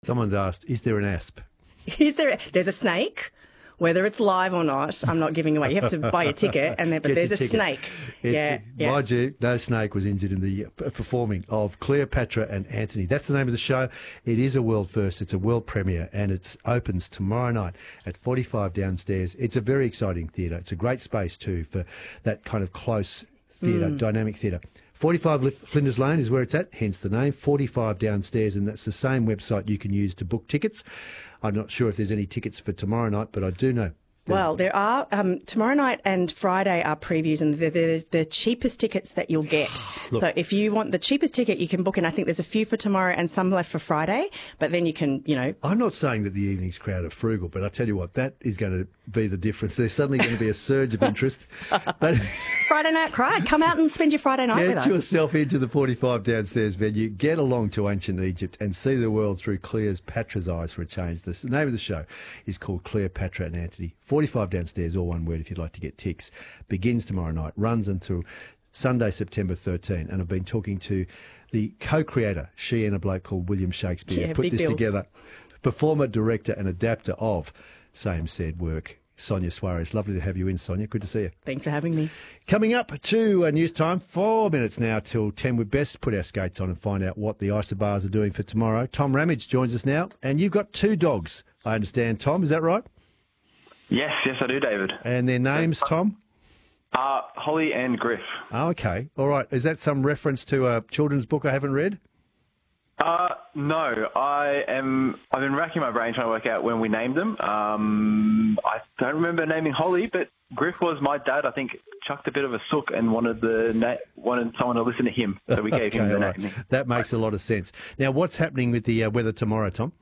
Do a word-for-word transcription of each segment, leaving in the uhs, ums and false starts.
Someone's asked, is there an asp? Is there? There's a snake. Whether it's live or not, I'm not giving away. You have to buy a ticket, and then, but Get there's your a ticket. snake. It, yeah, it, yeah. Mind you, no snake was injured in the uh, performing of Cleopatra and Antony. That's the name of the show. It is a world first. It's a world premiere, and it opens tomorrow night at forty-five downstairs. It's a very exciting theatre. It's a great space too for that kind of close theatre, Mm. dynamic theatre. forty-five Lif- Flinders Lane is where it's at, hence the name, forty-five downstairs, and that's the same website you can use to book tickets. I'm not sure if there's any tickets for tomorrow night, but I do know. Well, there are. Um, tomorrow night and Friday are previews, and they're the, the cheapest tickets that you'll get. Look. So if you want the cheapest ticket, you can book in. I think there's a few for tomorrow and some left for Friday, but then you can, you know. I'm not saying that the evening's crowd are frugal, but I tell you what, that is going to be the difference. There's suddenly going to be a surge of interest. But Friday night crowd, come out and spend your Friday night with get us. yourself into the forty-five downstairs venue, get along to ancient Egypt and see the world through Cleopatra's eyes for a change. The name of the show is called Cleopatra and Antony. forty-five downstairs, all one word if you'd like to get ticks. Begins tomorrow night, runs until Sunday, September thirteenth. And I've been talking to the co-creator, she and a bloke called William Shakespeare, Yeah, put big this deal. together. Performer, director and adapter of Same Said Work, Sonia Suarez. Lovely to have you in, Sonia. Good to see you. Thanks for having me. Coming up to uh, news time, four minutes now till ten. We'd best put our skates on and find out what the Isobars are doing for tomorrow. Tom Ramage joins us now, and you've got two dogs, I understand, Tom. Is that right? Yes, yes, I do, David. And their names, Tom? Uh, Holly and Griff. Oh, okay. All right. Is that some reference to a children's book I haven't read? Uh, no, I am. I've been racking my brain trying to work out when we named them. Um, I don't remember naming Holly, but Griff was my dad. I think chucked a bit of a sook and wanted the na- wanted someone to listen to him, so we gave him Okay, the all right. name. That makes a lot of sense. Now, what's happening with the uh, weather tomorrow, Tom?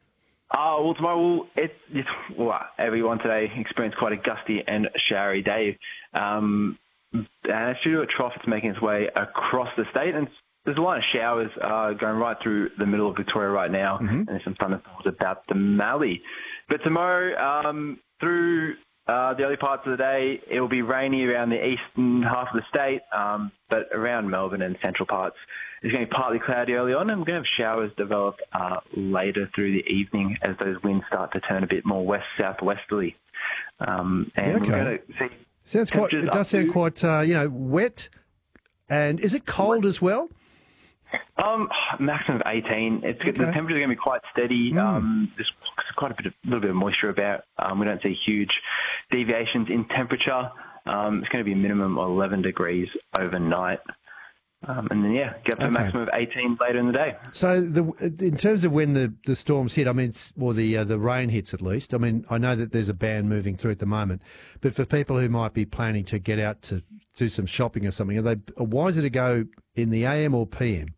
Uh, well, tomorrow, well, it, it's, well, everyone today experienced quite a gusty and showery day. Um, and it's due to a trough that's making its way across the state, and there's a line of showers uh, going right through the middle of Victoria right now, Mm-hmm. and there's some thunderstorms about the Mallee. But tomorrow, um, through uh, the early parts of the day, it will be rainy around the eastern half of the state, um, but around Melbourne and central parts, it's going to be partly cloudy early on, and we're going to have showers develop uh, later through the evening as those winds start to turn a bit more west-southwesterly. Um, and Yeah, okay. we're going to see Sounds quite. It temperatures does up sound to- quite, uh, you know, wet. And is it cold as well? Um, maximum of eighteen. It's Okay. the temperature's going to be quite steady. Mm. Um, there's quite a bit, of, little bit of moisture about. Um, we don't see huge deviations in temperature. Um, it's going to be a minimum of eleven degrees overnight, um, and then yeah, get to a Okay. maximum of eighteen later in the day. So, the, in terms of when the, the storms hit, I mean, it's- or the uh, the rain hits at least. I mean, I know that there's a band moving through at the moment, but for people who might be planning to get out to do some shopping or something, are they wiser to go in the A M or P M?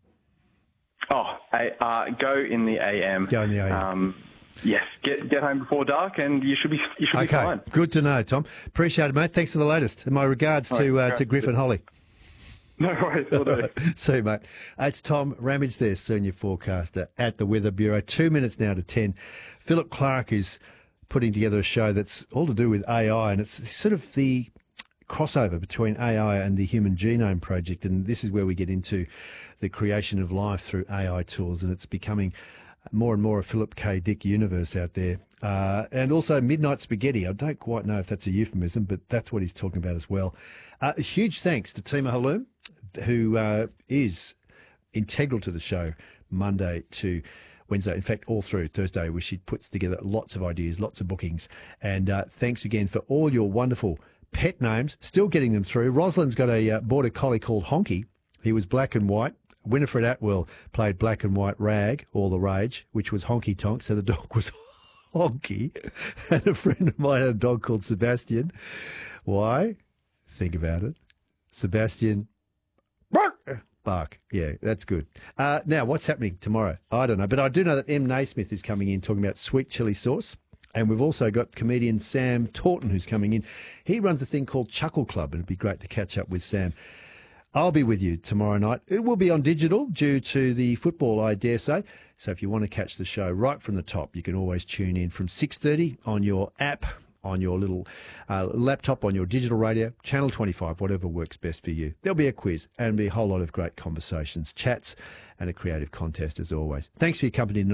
Oh, I, uh, go in the A M. Go in the A M. Um, yes, get get home before dark, and you should be you should be Okay, fine. good to know, Tom. Appreciate it, mate. Thanks for the latest. And my regards All to right, uh, to Griff and Holly. No worries, will do. See you, mate. It's Tom Ramage there, senior forecaster at the Weather Bureau. Two minutes now to ten. Philip Clark is putting together a show that's all to do with A I, and it's sort of the crossover between A I and the Human Genome Project, and this is where we get into the creation of life through A I tools, and it's becoming more and more a Philip K. Dick universe out there. Uh, and also Midnight Spaghetti. I don't quite know if that's a euphemism, but that's what he's talking about as well. Uh, a huge thanks to Tima Halloum, who uh, is integral to the show Monday to Wednesday. In fact, all through Thursday, where she puts together lots of ideas, lots of bookings. And uh, thanks again for all your wonderful pet names, still getting them through. Rosalind's got a uh, border collie called Honky. He was black and white. Winifred Atwell played black and white Rag, all the rage, which was Honky Tonk, so the dog was Honky. And a friend of mine had a dog called Sebastian. Why? Think about it. Sebastian Bark. Bark. Yeah, that's good. Uh, now, what's happening tomorrow? I don't know, but I do know that M. Naismith is coming in talking about sweet chili sauce. And we've also got comedian Sam Taunton who's coming in. He runs a thing called Chuckle Club, and it'd be great to catch up with Sam. I'll be with you tomorrow night. It will be on digital due to the football, I dare say. So if you want to catch the show right from the top, you can always tune in from six thirty on your app, on your little uh, laptop, on your digital radio, Channel twenty-five, whatever works best for you. There'll be a quiz and be a whole lot of great conversations, chats, and a creative contest as always. Thanks for your company tonight.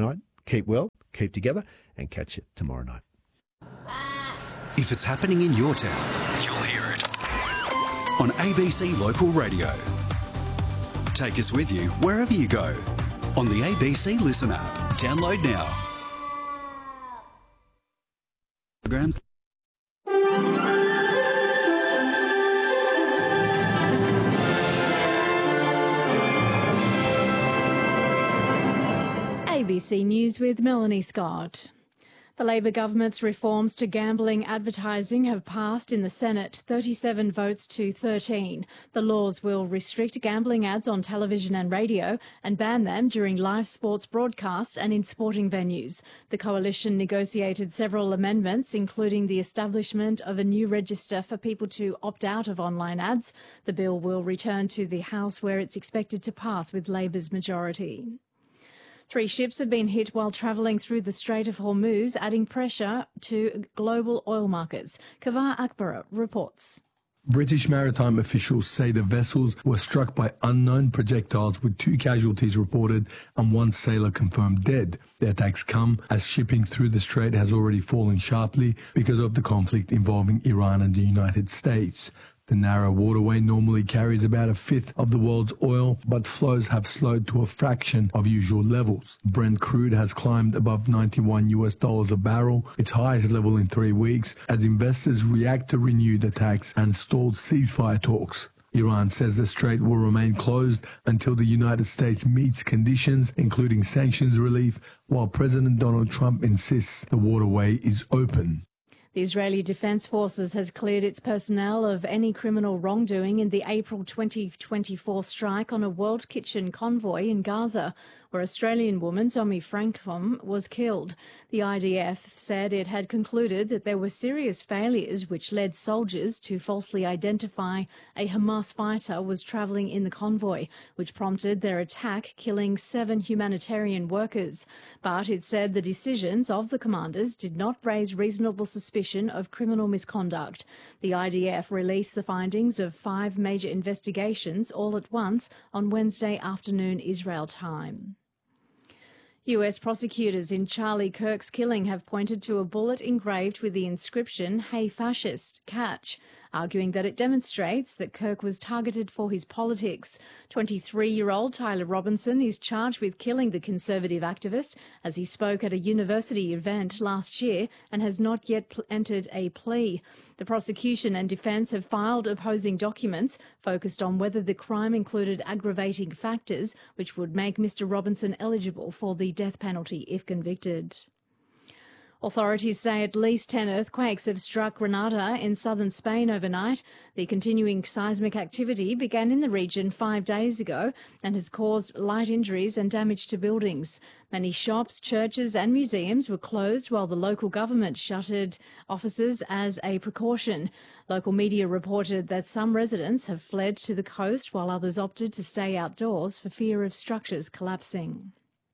Keep well, keep together, and catch you tomorrow night. If it's happening in your town, you'll hear it on A B C Local Radio. Take us with you wherever you go on the A B C Listen app. Download now. Programs. A B C News with Melanie Scott. The Labor government's reforms to gambling advertising have passed in the Senate, thirty-seven votes to thirteen. The laws will restrict gambling ads on television and radio and ban them during live sports broadcasts and in sporting venues. The coalition negotiated several amendments, including the establishment of a new register for people to opt out of online ads. The bill will return to the House, where it's expected to pass with Labor's majority. Three ships have been hit while travelling through the Strait of Hormuz, adding pressure to global oil markets. Kavar Akbar reports. British maritime officials say the vessels were struck by unknown projectiles, with two casualties reported and one sailor confirmed dead. The attacks come as shipping through the strait has already fallen sharply because of the conflict involving Iran and the United States. The narrow waterway normally carries about a fifth of the world's oil, but flows have slowed to a fraction of usual levels. Brent crude has climbed above ninety-one U S dollars a barrel, its highest level in three weeks, as investors react to renewed attacks and stalled ceasefire talks. Iran says the strait will remain closed until the United States meets conditions, including sanctions relief, while President Donald Trump insists the waterway is open. The Israeli Defence Forces has cleared its personnel of any criminal wrongdoing in the April twenty twenty-four strike on a World Kitchen convoy in Gaza, where Australian woman Zomi Frankham was killed. The I D F said it had concluded that there were serious failures which led soldiers to falsely identify a Hamas fighter was travelling in the convoy, which prompted their attack, killing seven humanitarian workers. But it said the decisions of the commanders did not raise reasonable suspicion of criminal misconduct. The I D F released the findings of five major investigations all at once on Wednesday afternoon Israel time. U S prosecutors in Charlie Kirk's killing have pointed to a bullet engraved with the inscription, "Hey Fascist, Catch," arguing that it demonstrates that Kirk was targeted for his politics. twenty-three-year-old Tyler Robinson is charged with killing the Conservative activist as he spoke at a university event last year and has not yet pl- entered a plea. The prosecution and defence have filed opposing documents focused on whether the crime included aggravating factors which would make Mister Robinson eligible for the death penalty if convicted. Authorities say at least ten earthquakes have struck Granada in southern Spain overnight. The continuing seismic activity began in the region five days ago and has caused light injuries and damage to buildings. Many shops, churches and museums were closed while the local government shuttered offices as a precaution. Local media reported that some residents have fled to the coast while others opted to stay outdoors for fear of structures collapsing.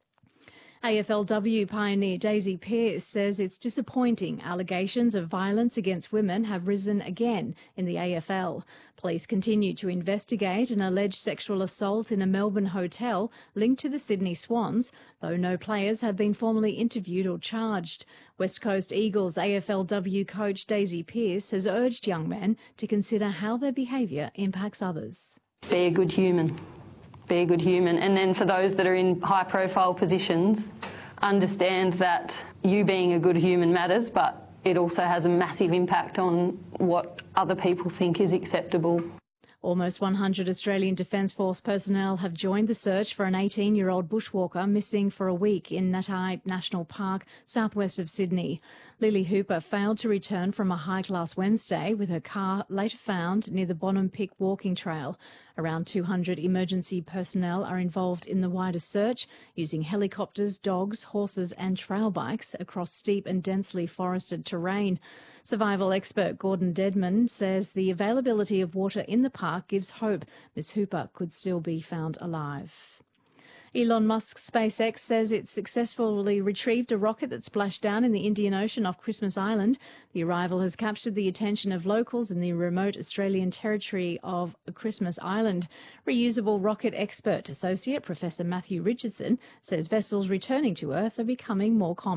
A F L W pioneer Daisy Pearce says it's disappointing allegations of violence against women have risen again in the A F L. Police continue to investigate an alleged sexual assault in a Melbourne hotel linked to the Sydney Swans, though no players have been formally interviewed or charged. West Coast Eagles A F L W coach Daisy Pearce has urged young men to consider how their behaviour impacts others. Be a good human. Be a good human. And then for those that are in high profile positions, understand that you being a good human matters, but it also has a massive impact on what other people think is acceptable. Almost one hundred Australian Defence Force personnel have joined the search for an eighteen-year-old bushwalker missing for a week in Natai National Park, southwest of Sydney. Lily Hooper failed to return from a hike last Wednesday, with her car later found near the Bonham Pick walking trail. Around two hundred emergency personnel are involved in the wider search, using helicopters, dogs, horses and trail bikes across steep and densely forested terrain. Survival expert Gordon Dedman says the availability of water in the park gives hope Miss Hooper could still be found alive. Elon Musk's SpaceX says it successfully retrieved a rocket that splashed down in the Indian Ocean off Christmas Island. The arrival has captured the attention of locals in the remote Australian territory of Christmas Island. Reusable rocket expert associate Professor Matthew Richardson says vessels returning to Earth are becoming more common.